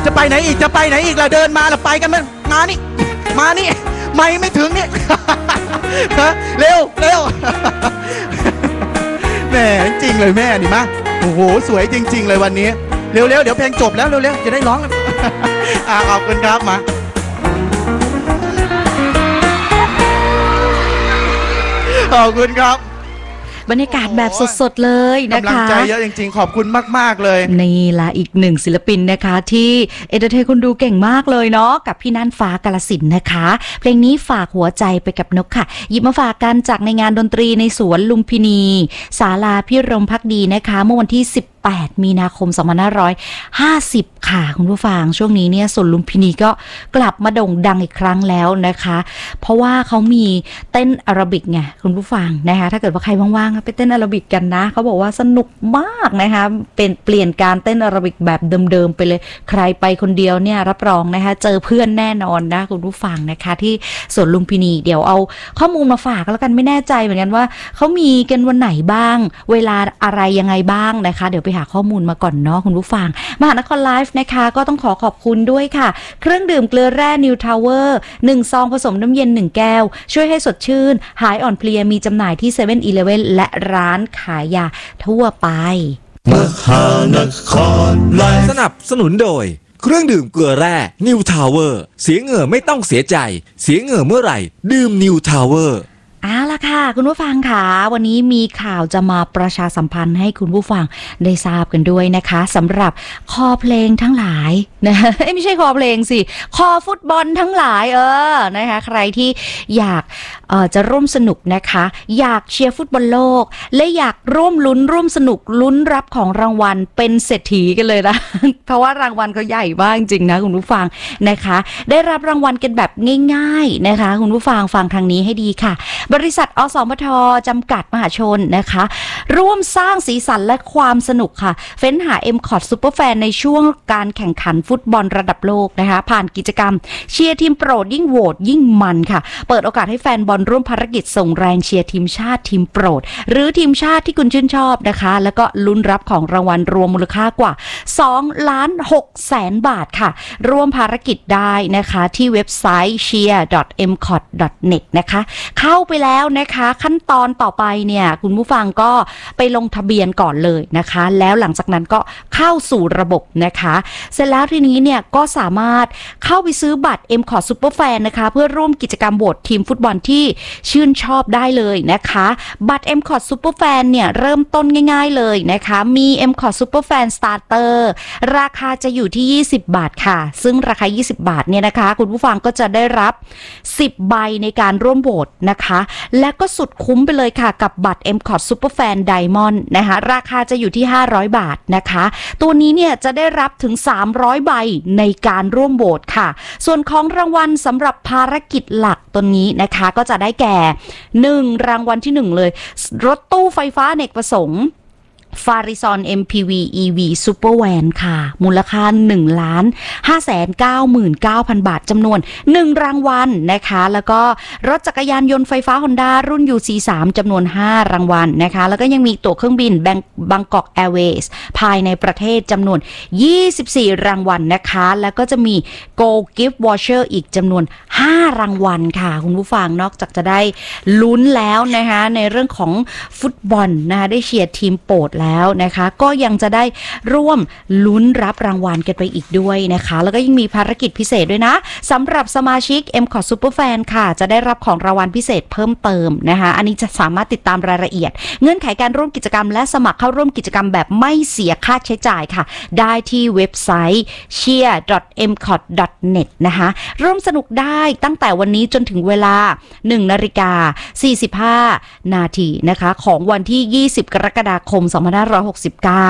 จะไปไหนอีกเราเดินมาเราไปกันมานี่ไม่ถึงนี่ เร็วแม่จริงเลยแม่นี่มาโอ้โหสวยจริงๆเลยวันนี้เร็วเดี๋ยวเพลงจบแล้วเร็วจะได้ร้องกัน ขอบคุณครับมาขอบคุณครับบรรยากาศแบบสดๆเลยนะคะกำลังใจเยอะจริงๆขอบคุณมากๆเลยนี่ละอีกหนึ่งศิลปินนะคะที่เอนเตอร์เทนคนดูเก่งมากเลยเนาะกับพี่น่านฟ้ากาฬสินธุ์นะคะเพลงนี้ฝากหัวใจไปกับนกค่ะหยิบมาฝากกันจากในงานดนตรีในสวนลุมพินีศาลาพิรมภักดีนะคะเมื่อวันที่18 มีนาคม 2550 ค่ะคุณผู้ฟังช่วงนี้เนี่ยสวนลุมพินีก็กลับมาโด่งดังอีกครั้งแล้วนะคะเพราะว่าเขามีเต้นอาราบิกไงคุณผู้ฟังนะคะถ้าเกิดว่าใครว่างๆไปเต้นอาราบิกกันนะเขาบอกว่าสนุกมากนะคะเป็นเปลี่ยนการเต้นอาราบิกแบบเดิมๆไปเลยใครไปคนเดียวเนี่ยรับรองนะคะเจอเพื่อนแน่นอนนะคุณผู้ฟังนะคะที่สวนลุมพินีเดี๋ยวเอาข้อมูลมาฝากแล้วกันไม่แน่ใจเหมือนกันว่าเขามีกันวันไหนบ้างเวลาอะไรยังไงบ้างนะคะเดี๋ยวไปหาข้อมูลมาก่อนเนาะคุณผู้ฟังมหานครไลฟ์นะคะก็ต้องขอบคุณด้วยค่ะเครื่องดื่มเกลือแร่นิวทาวเวอร์1ซองผสมน้ำเย็น1แก้วช่วยให้สดชื่นหายอ่อนเพลียมีจำหน่ายที่ 7-Eleven และร้านขายยาทั่วไปมหานครไลฟ์สนับสนุนโดยเครื่องดื่มเกลือแร่นิวทาวเวอร์เสียเหงื่อไม่ต้องเสียใจเสียเหงื่อเมื่อไหร่ดื่มนิวทาวเวอร์เอาล่ะค่ะคุณผู้ฟังค่ะวันนี้มีข่าวจะมาประชาสัมพันธ์ให้คุณผู้ฟังได้ทราบกันด้วยนะคะสำหรับคอเพลงทั้งหลายนะไม่ใช่คอเพลงสิคอฟุตบอลทั้งหลายนะคะใครที่อยากจะร่วมสนุกนะคะอยากเชียร์ฟุตบอลโลกและอยากร่วมลุ้นร่วมสนุกลุ้นรับของรางวัลเป็นเศรษฐีกันเลยนะ เพราะว่ารางวัลเขาใหญ่มากจริงนะคุณผู้ฟังนะคะได้รับรางวัลกันแบบง่ายๆนะคะคุณผู้ฟังฟังทางนี้ให้ดีค่ะบริษัทอสมทจำกัดมหาชนนะคะร่วมสร้างสีสันและความสนุกค่ะเฟ้นหา MCOT Superfan ในช่วงการแข่งขันฟุตบอลระดับโลกนะคะผ่านกิจกรรมเชียร์ทีมโปรดยิ่งโหวตยิ่งมันค่ะเปิดโอกาสให้แฟนบอลร่วมภารกิจส่งแรงเชียร์ทีมชาติทีมโปรดหรือทีมชาติที่คุณชื่นชอบนะคะแล้วก็ลุ้นรับของรางวัลรวมมูลค่ากว่า2,600,000 บาทค่ะร่วมภารกิจได้นะคะที่เว็บไซต์ cheer.mcot.net นะคะเข้าไปแล้วนะคะขั้นตอนต่อไปเนี่ยคุณผู้ฟังก็ไปลงทะเบียนก่อนเลยนะคะแล้วหลังจากนั้นก็เข้าสู่ระบบนะคะเสร็จแล้วทีนี้เนี่ยก็สามารถเข้าไปซื้อบัตร MCOT Superfan นะคะเพื่อร่วมกิจกรรมโหวตทีมฟุตบอลที่ชื่นชอบได้เลยนะคะบัตร MCOT Superfan เนี่ยเริ่มต้นง่ายๆเลยนะคะมี MCOT Superfan Starter ราคาจะอยู่ที่20 บาทค่ะซึ่งราคา20 บาทเนี่ยนะคะคุณผู้ฟังก็จะได้รับ10ใบในการร่วมโหวตนะคะและก็สุดคุ้มไปเลยค่ะกับบัตร MCOT Superfan Diamond นะคะราคาจะอยู่ที่500 บาทนะคะตัวนี้เนี่ยจะได้รับถึง300ใบในการร่วมโหวตค่ะส่วนของรางวัลสำหรับภารกิจหลักตัวนี้นะคะก็จะได้แก่1รางวัลที่1เลยรถตู้ไฟฟ้าอเนกประสงค์ฟาริซอน MPV EV Super Van ค่ะมูลค่า 1,599,000 บาทจำนวน1รางวัลนะคะแล้วก็รถจักรยานยนต์ไฟฟ้า Honda รุ่น UC3 จำนวน5รางวัลนะคะแล้วก็ยังมีตั๋วเครื่องบินบางกอกแอร์เวย์ภายในประเทศจำนวน24รางวัลนะคะแล้วก็จะมี Gold Gift Voucher อีกจำนวน5รางวัลค่ะคุณผู้ฟังนอกจากจะได้ลุ้นแล้วนะคะในเรื่องของฟุตบอลนะคะได้เชียร์ทีมโปรดแล้วนะคะก็ยังจะได้ร่วมลุ้นรับรางวัลกันไปอีกด้วยนะคะแล้วก็ยังมีภารกิจพิเศษด้วยนะสำหรับสมาชิก MCOT Superfan ค่ะจะได้รับของรางวัลพิเศษเพิ่มเติมนะคะอันนี้จะสามารถติดตามรายละเอียดเงื่อนไขการร่วมกิจกรรมและสมัครเข้าร่วมกิจกรรมแบบไม่เสียค่าใช้จ่ายค่ะได้ที่เว็บไซต์ cheer.mcot.net นะคะร่วมสนุกได้ตั้งแต่วันนี้จนถึงเวลา 1:45 นาทีนะคะของวันที่20 กรกฎาคม 2569